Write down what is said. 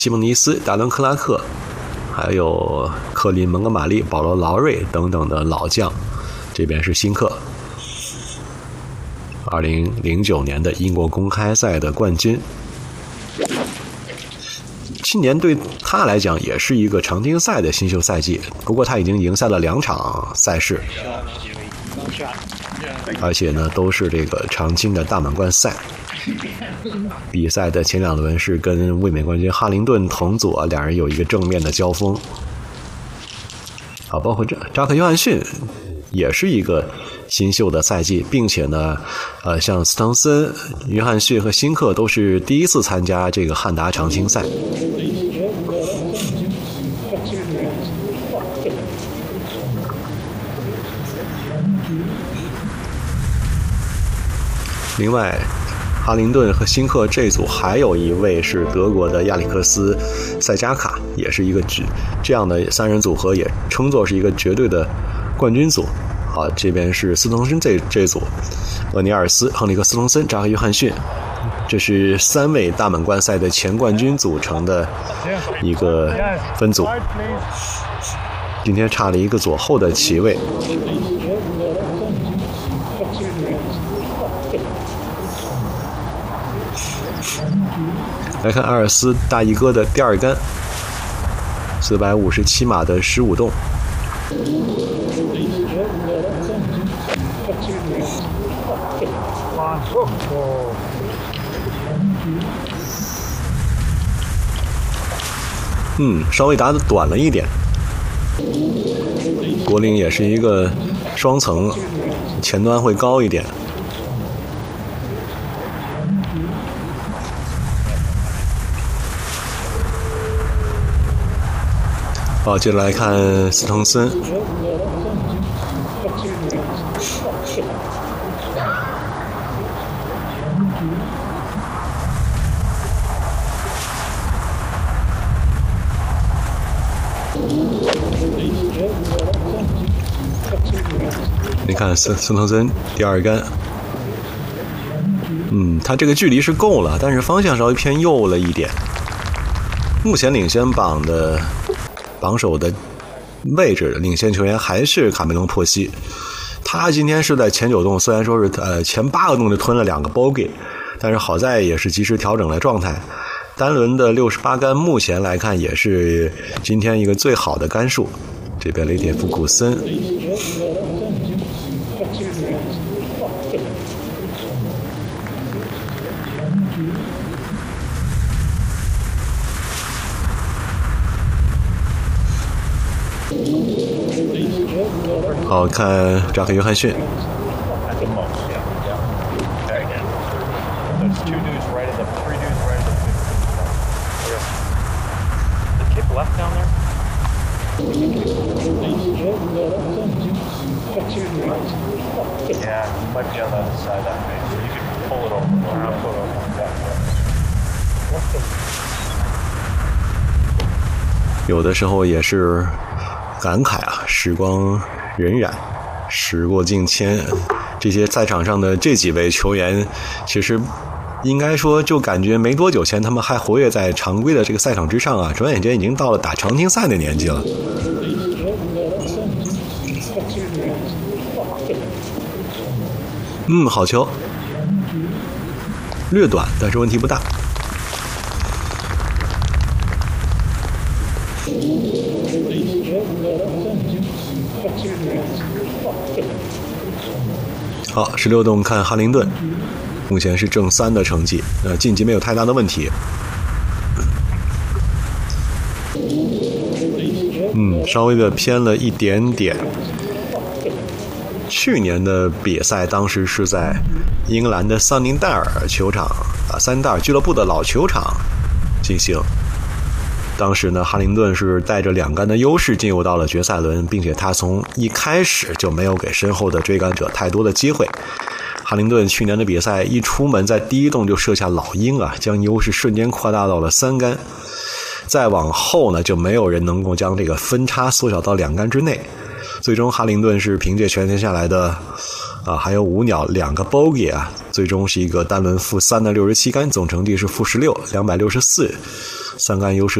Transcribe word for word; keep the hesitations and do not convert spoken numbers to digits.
西蒙尼斯、达伦·克拉克，还有克林·蒙哥马利、保罗·劳瑞等等的老将。这边是辛克，二零零九年的英国公开赛的冠军。今年对他来讲也是一个常青赛的新秀赛季，不过他已经赢下了两场赛事，而且呢都是这个常青的大满贯赛。比赛的前两轮是跟卫冕冠军哈林顿同组啊，两人有一个正面的交锋。啊，包括扎克约翰逊也是一个新秀的赛季，并且呢，呃，像斯滕森、约翰逊和辛克都是第一次参加这个汉达常青赛。另外，哈林顿和辛克这组还有一位是德国的亚历克斯·塞加卡，也是一个这样的三人组合，也称作是一个绝对的冠军组。好，这边是斯滕森这这组，厄尼尔斯、亨利克·斯滕森、扎克·约翰逊，这是三位大满贯赛的前冠军组成的一个分组。今天差了一个左后的旗位。来看阿尔斯大衣哥的第二杆，四百五十七码的十五洞。嗯，稍微打得短了一点。国岭也是一个双层，前端会高一点。好，接着来看斯滕森。你看斯斯滕森第二杆，嗯，他这个距离是够了，但是方向稍微偏右了一点。目前领先榜的榜首的位置，领先球员还是卡梅隆·珀西。他今天是在前九洞，虽然说是呃前八个洞就吞了两个 bogey， 但是好在也是及时调整了状态。单轮的六十八杆，目前来看也是今天一个最好的杆数。这边雷铁福古森。好看扎克约翰逊。有的时候也是感慨啊，时光荏苒，时过境迁。这些赛场上的这几位球员，其实应该说就感觉没多久前他们还活跃在常规的这个赛场之上啊，转眼间已经到了打常青赛的年纪了。嗯，好球，略短，但是问题不大。好，十六洞看哈林顿，目前是正三的成绩，呃，晋级没有太大的问题。嗯，稍微的偏了一点点。去年的比赛当时是在英格兰的桑宁戴尔球场啊，桑宁戴尔俱乐部的老球场进行。当时呢，哈林顿是带着两杆的优势进入到了决赛轮，并且他从一开始就没有给身后的追赶者太多的机会。哈林顿去年的比赛一出门，在第一洞就射下老鹰啊，将优势瞬间扩大到了三杆。再往后呢，就没有人能够将这个分差缩小到两杆之内。最终哈林顿是凭借全天下来的啊，还有五鸟两个 bogey 啊，最终是一个单轮负三的六十七杆，总成绩是负十六，两百六十四， 三杆优势